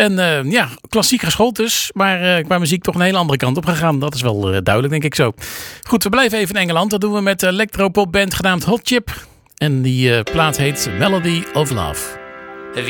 En klassiek geschoold dus. Maar qua muziek toch een hele andere kant op gegaan. Dat is wel duidelijk, denk ik zo. Goed, we blijven even in Engeland. Dat doen we met electropopband genaamd Hot Chip. En die plaat heet Melody of Love.